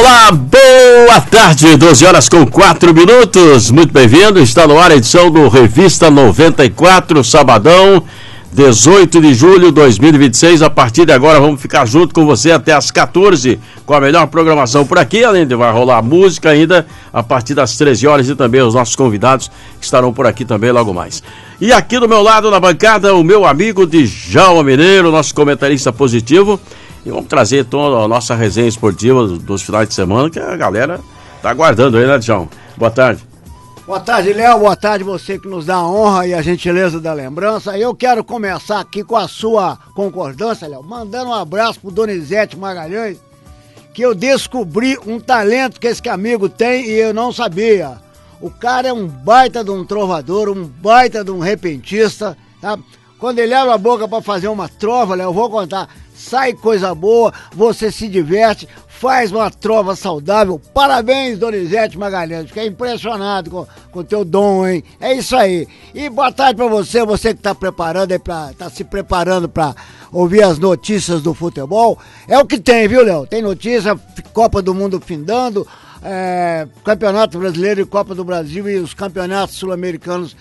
Olá, boa tarde, 12 horas com 4 minutos, muito bem-vindo, está no ar a edição do Revista 94, sabadão, 18 de julho de 2026, a partir de agora vamos ficar junto com você até às 14, com a melhor programação por aqui, além de vai rolar música ainda a partir das 13 horas e também os nossos convidados que estarão por aqui também logo mais. E aqui do meu lado na bancada, o meu amigo Djalma Mineiro, nosso comentarista positivo. E vamos trazer toda a nossa resenha esportiva dos finais de semana, que a galera tá aguardando aí, né, Djalma? Boa tarde. Boa tarde, Léo. Boa tarde, você que nos dá a honra e a gentileza da lembrança. Eu quero começar aqui com a sua concordância, Léo, mandando um abraço pro Donizete Magalhães, que eu descobri um talento que esse amigo tem e eu não sabia. O cara é um baita de um trovador, um baita de um repentista, tá? Quando ele abre a boca pra fazer uma trova, Léo, eu vou contar, sai coisa boa, você se diverte, faz uma trova saudável. Parabéns, Donizete Magalhães, fiquei impressionado com o teu dom, hein? É isso aí. E boa tarde pra você que tá preparando aí tá se preparando pra ouvir as notícias do futebol. É o que tem, viu, Léo? Tem notícia, Copa do Mundo findando, Campeonato Brasileiro e Copa do Brasil e os campeonatos sul-americanos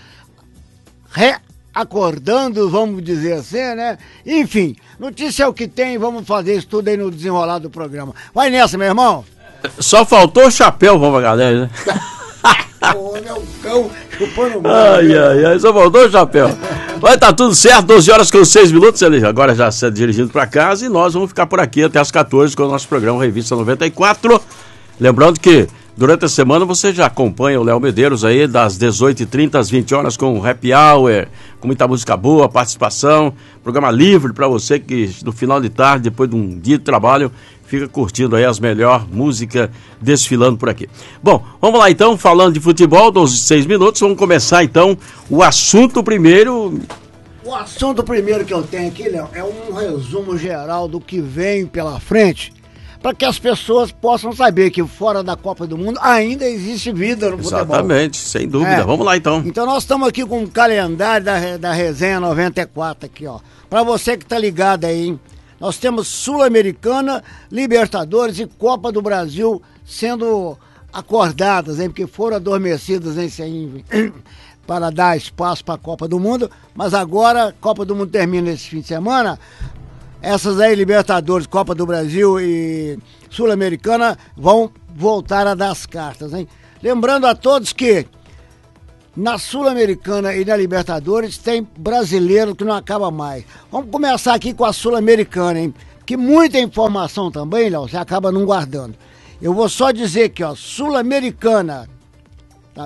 acordando, vamos dizer assim, né? Enfim, notícia é o que tem, vamos fazer isso tudo aí no desenrolar do programa. Vai nessa, meu irmão. Só faltou o chapéu, vamos, galera, né? Ô, meu cão, chupando o ai, só faltou o chapéu. Vai, tá tudo certo, 12 horas com 6 minutos, ele agora já se dirigindo pra casa e nós vamos ficar por aqui até as 14 com o nosso programa Revista 94. Lembrando que durante a semana você já acompanha o Léo Medeiros aí das 18h30 às 20 horas com o Happy Hour, com muita música boa, participação, programa livre para você que no final de tarde, depois de um dia de trabalho, fica curtindo aí as melhores músicas desfilando por aqui. Bom, vamos lá então, falando de futebol, 6 minutos, vamos começar então o assunto primeiro. O assunto primeiro que eu tenho aqui, Léo, é um resumo geral do que vem pela frente, para que as pessoas possam saber que fora da Copa do Mundo ainda existe vida no futebol. Exatamente, sem dúvida. Vamos lá então. Então nós estamos aqui com um calendário da Resenha 94 aqui, ó. Para você que tá ligado aí, hein? Nós temos Sul-Americana, Libertadores e Copa do Brasil sendo acordadas, hein? Porque foram adormecidas, hein? Para dar espaço para a Copa do Mundo. Mas agora a Copa do Mundo termina esse fim de semana. Essas aí, Libertadores, Copa do Brasil e Sul-Americana, vão voltar a dar as cartas, hein? Lembrando a todos que na Sul-Americana e na Libertadores tem brasileiro que não acaba mais. Vamos começar aqui com a Sul-Americana, hein? Que muita informação também, Léo, você acaba não guardando. Eu vou só dizer que, ó, Sul-Americana, tá?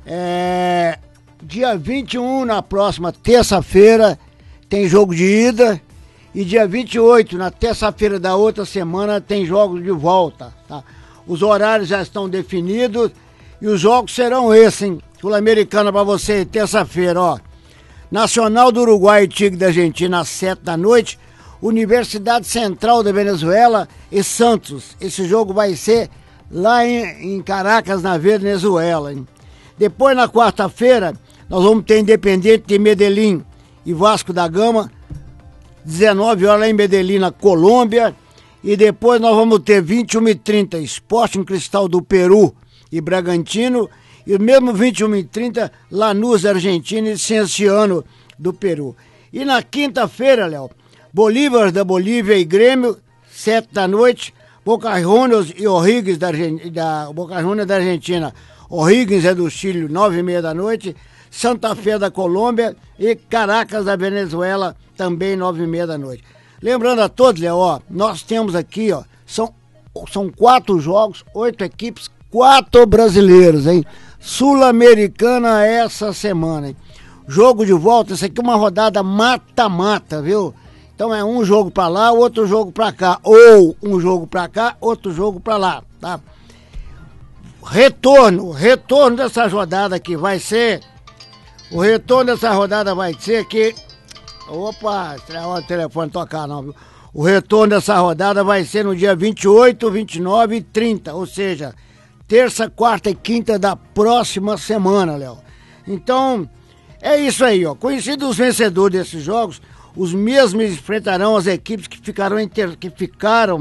Dia 21, na próxima terça-feira, tem jogo de ida. E dia 28, na terça-feira da outra semana, tem jogos de volta, tá? Os horários já estão definidos e os jogos serão esses, hein? Sul-Americana para você, terça-feira, ó. Nacional do Uruguai e Tigre da Argentina às 7 da noite. Universidade Central da Venezuela e Santos. Esse jogo vai ser lá em Caracas, na Venezuela, hein? Depois, na quarta-feira, nós vamos ter Independente de Medellín e Vasco da Gama, 19 horas lá em Medellín, na Colômbia. E depois nós vamos ter 21h30, Sporting Cristal do Peru e Bragantino. E mesmo 21h30, Lanús, Argentina e Cienciano do Peru. E na quinta-feira, Léo, Bolívar da Bolívia e Grêmio, 7 da noite. Boca Juniors e O'Higgins Boca Juniors da Argentina. O'Higgins é do Chile, 9h30 da noite. Santa Fé da Colômbia e Caracas da Venezuela, também 9h30 da noite. Lembrando a todos, Léo, ó, nós temos aqui, ó, são 4 jogos, 8 equipes, 4 brasileiros, hein? Sul-Americana essa semana, hein? Jogo de volta, isso aqui é uma rodada mata-mata, viu? Então é um jogo pra lá, outro jogo pra cá, ou um jogo pra cá, outro jogo pra lá, tá? Retorno dessa rodada aqui vai ser... O retorno dessa rodada vai ser que... Opa, o telefone tocar não, viu? O retorno dessa rodada vai ser no dia 28, 29 e 30, ou seja, terça, quarta e quinta da próxima semana, Léo. Então, é isso aí, ó. Conhecidos os vencedores desses jogos, os mesmos enfrentarão as equipes que ficaram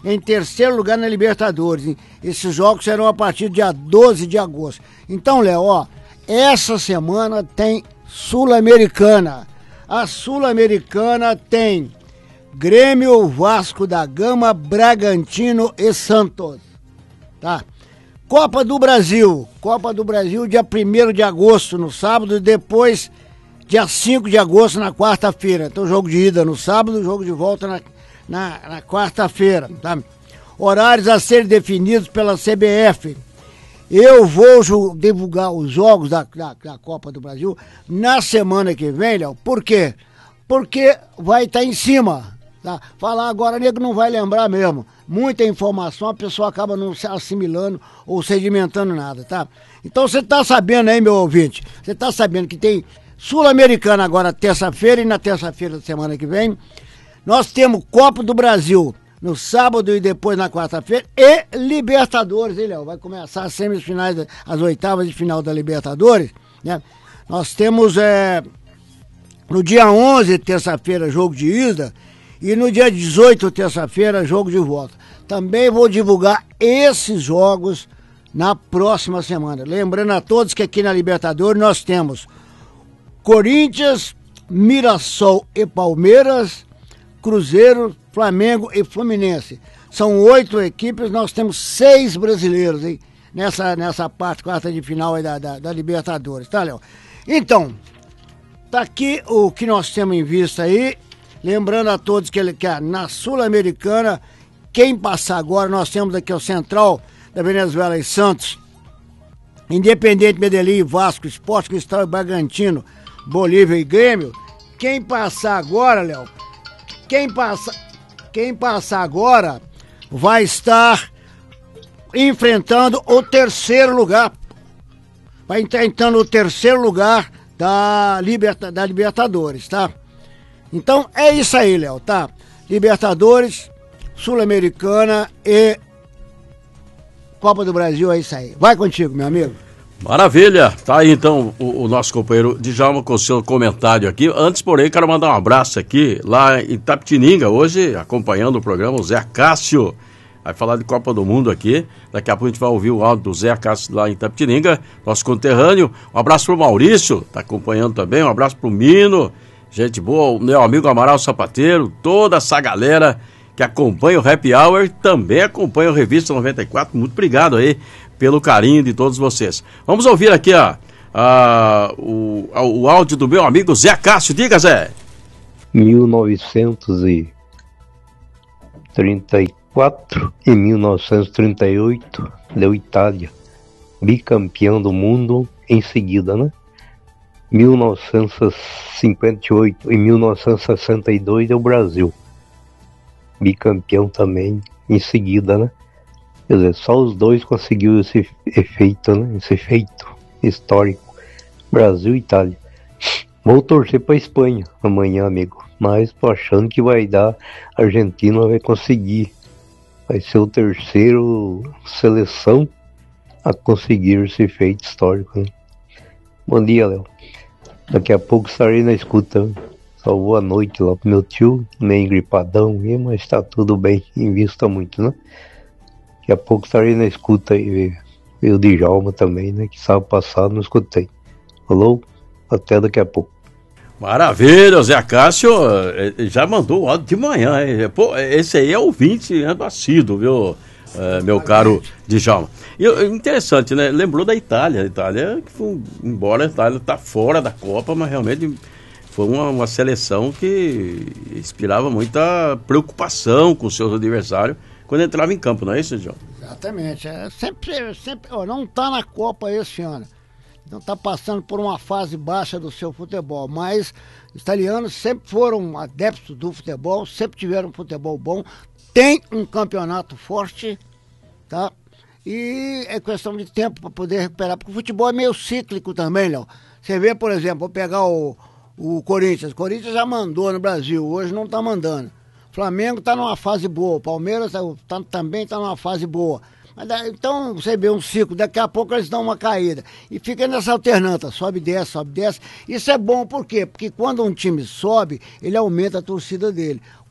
em terceiro lugar na Libertadores. Hein? Esses jogos serão a partir do dia 12 de agosto. Então, Léo, ó, essa semana tem Sul-Americana. A Sul-Americana tem Grêmio, Vasco da Gama, Bragantino e Santos. Tá? Copa do Brasil, dia 1º de agosto, no sábado, e depois dia 5 de agosto, na quarta-feira. Então, jogo de ida no sábado, jogo de volta na quarta-feira. Tá? Horários a serem definidos pela CBF. Eu vou divulgar os jogos da Copa do Brasil na semana que vem, Léo. Por quê? Porque vai estar em cima. Tá? Falar agora, nego não vai lembrar mesmo. Muita informação, a pessoa acaba não se assimilando ou sedimentando nada, tá? Então você tá sabendo aí, meu ouvinte, você tá sabendo que tem Sul-Americana agora terça-feira, e na terça-feira da semana que vem nós temos Copa do Brasil no sábado e depois na quarta-feira, e Libertadores, hein, Léo? Vai começar as semifinais, as oitavas de final da Libertadores, né? Nós temos no dia 11, terça-feira, jogo de ida, e no dia 18, terça-feira, jogo de volta. Também vou divulgar esses jogos na próxima semana. Lembrando a todos que aqui na Libertadores nós temos Corinthians, Mirassol e Palmeiras, Cruzeiro, Flamengo e Fluminense. São 8 equipes, nós temos 6 brasileiros, hein? Nessa parte, quarta de final aí da Libertadores, tá, Léo? Então, tá aqui o que nós temos em vista aí. Lembrando a todos que na Sul-Americana, quem passar agora, nós temos aqui o Central da Venezuela e Santos, Independente Medellín, Vasco, Sport Cristal e Bragantino, Bolívia e Grêmio. Quem passar agora, Léo, quem passar agora vai estar enfrentando o terceiro lugar. Vai enfrentando o terceiro lugar da Libertadores, tá? Então é isso aí, Léo, tá? Libertadores, Sul-Americana e Copa do Brasil, é isso aí. Vai contigo, meu amigo. Maravilha, tá aí então o nosso companheiro Djalma com o seu comentário aqui. Antes, porém, quero mandar um abraço aqui, lá em Itapetininga, hoje, acompanhando o programa, o Zé Cássio. Vai falar de Copa do Mundo aqui. Daqui a pouco a gente vai ouvir o áudio do Zé Cássio lá em Itapetininga, nosso conterrâneo. Um abraço pro Maurício, tá acompanhando também. Um abraço pro Mino. Gente boa, o meu amigo Amaral Sapateiro, toda essa galera que acompanha o Happy Hour, também acompanha o Revista 94. Muito obrigado aí pelo carinho de todos vocês. Vamos ouvir aqui o áudio do meu amigo Zé Cássio. Diga, Zé. 1934 e 1938 deu Itália, bicampeão do mundo em seguida, né? 1958 e 1962 é o Brasil, bicampeão também em seguida, né? Quer dizer, só os dois conseguiram esse efeito, né? Esse feito histórico, Brasil e Itália. Vou torcer para a Espanha amanhã, amigo, mas tô achando que vai dar, a Argentina vai conseguir, vai ser o terceiro seleção a conseguir esse feito histórico, né? Bom dia, Léo. Daqui a pouco estarei na escuta. Só boa noite lá pro meu tio, meio gripadão, mas tá tudo bem, invista muito, né? Daqui a pouco estarei na escuta aí, e o Djalma também, né? Que sábado passado não escutei. Falou? Até daqui a pouco. Maravilha, Zé Cássio já mandou o áudio de manhã. Pô, esse aí é ouvinte assíduo, viu, meu caro Djalma. E interessante, né? Lembrou da Itália. A Itália, embora a Itália tá fora da Copa, mas realmente foi uma seleção que inspirava muita preocupação com os seus adversários quando entrava em campo, não é isso, Djalma? Exatamente. Sempre não tá na Copa esse ano. Não está passando por uma fase baixa do seu futebol, mas os italianos sempre foram adeptos do futebol, sempre tiveram um futebol bom, tem um campeonato forte, tá? E é questão de tempo para poder recuperar, porque o futebol é meio cíclico também, Léo. Você vê, por exemplo, vou pegar o Corinthians. O Corinthians já mandou no Brasil, hoje não está mandando. O Flamengo está numa fase boa, o Palmeiras também está numa fase boa. Então você vê um ciclo, daqui a pouco eles dão uma caída e fica nessa alternância, sobe, desce. Isso é bom, por quê? Porque quando um time sobe, ele aumenta a torcida dele.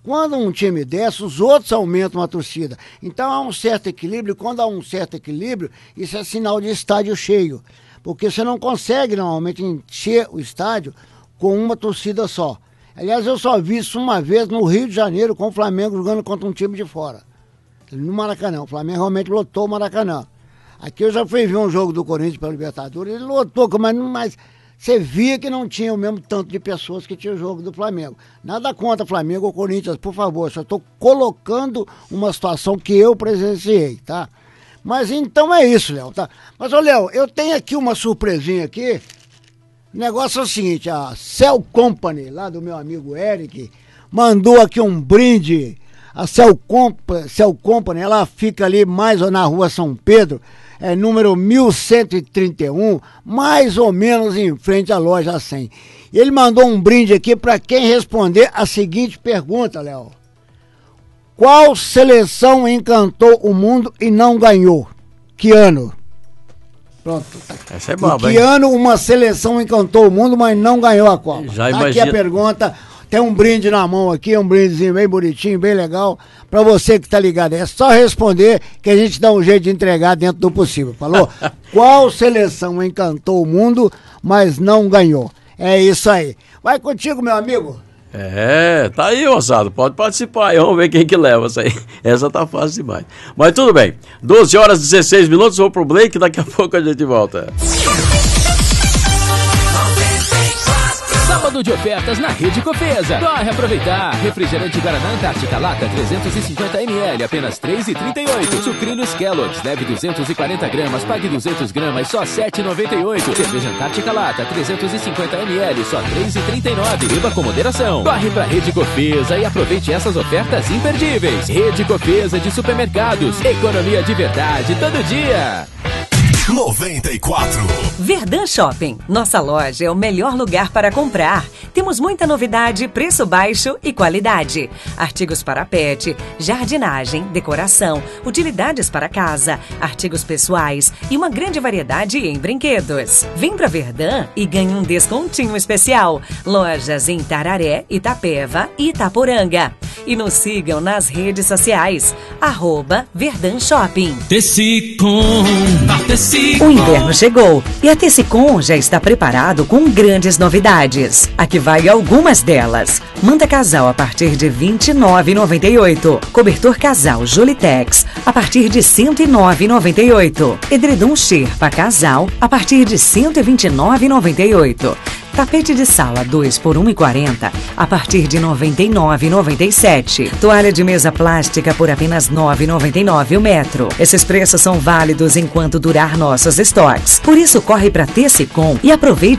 Quando um time desce, os outros aumentam a torcida. Então há um certo equilíbrio, e quando há um certo equilíbrio, isso é sinal de estádio cheio. Porque você não consegue, normalmente, encher o estádio com uma torcida só. Aliás, eu só vi isso uma vez no Rio de Janeiro, com o Flamengo jogando contra um time de fora. No Maracanã. O Flamengo realmente lotou o Maracanã. Aqui eu já fui ver um jogo do Corinthians pela Libertadores, ele lotou, mas você via que não tinha o mesmo tanto de pessoas que tinha o jogo do Flamengo. Nada contra Flamengo ou Corinthians, por favor, só estou colocando uma situação que eu presenciei, tá? Mas então é isso, Léo, tá? Mas, ô Léo, eu tenho aqui uma surpresinha aqui. O negócio é o seguinte, a Cell Company, lá do meu amigo Eric, mandou aqui um brinde. A Cell Company, ela fica ali mais na rua São Pedro, número 1131, mais ou menos em frente à loja 100. Ele mandou um brinde aqui para quem responder a seguinte pergunta, Léo. Qual seleção encantou o mundo e não ganhou? Que ano? Pronto. Essa é boba, que ano uma seleção encantou o mundo, mas não ganhou a Copa? Já Tá imagina... aqui a pergunta. Tem um brinde na mão aqui, um brindezinho bem bonitinho, bem legal, pra você que tá ligado. É só responder que a gente dá um jeito de entregar dentro do possível. Falou? Qual seleção encantou o mundo, mas não ganhou? É isso aí. Vai contigo, meu amigo. Tá aí, Osado, pode participar aí, vamos ver quem que leva essa aí. Essa tá fácil demais. Mas tudo bem, 12 horas e 16 minutos, vou pro break, daqui a pouco a gente volta. Sábado de ofertas na Rede Cofesa. Corre aproveitar. Refrigerante Guaraná Antártica Lata 350 ml, apenas R$ 3,38. Sucrilhos Kellogg's, leve 240 gramas, pague 200 gramas, só R$ 7,98. Cerveja Antártica Lata 350 ml, só R$ 3,39. Beba com moderação. Corre pra Rede Cofesa e aproveite essas ofertas imperdíveis. Rede Cofesa de Supermercados. Economia de verdade todo dia. 94. Verdun Shopping. Nossa loja é o melhor lugar para comprar. Temos muita novidade, preço baixo e qualidade. Artigos para pet, jardinagem, decoração, utilidades para casa, artigos pessoais e uma grande variedade em brinquedos. Vem pra Verdun e ganhe um descontinho especial. Lojas em Tararé, Itapeva e Itaporanga. E nos sigam nas redes sociais. @Verdun Shopping. Tecicom, O inverno chegou e a Tecicom já está preparado com grandes novidades. Aqui vai algumas delas. Manta casal a partir de R$ 29,98. Cobertor casal Jolitex a partir de R$ 109,98. Edredom Sherpa casal a partir de R$ 129,98. Tapete de sala 2 por R$ 1,40 a partir de R$ 99,97. Toalha de mesa plástica por apenas R$ 9,99 o metro. Esses preços são válidos enquanto durar nossos estoques. Por isso, corre para Tecicom e aproveite